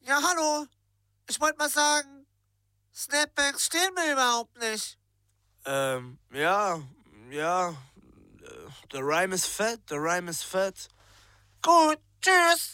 Ja, hallo. Ich wollte mal sagen, Snapbacks stehen mir überhaupt nicht. Ja. Der Rhyme ist fett, der Rhyme ist fett. Gut, tschüss.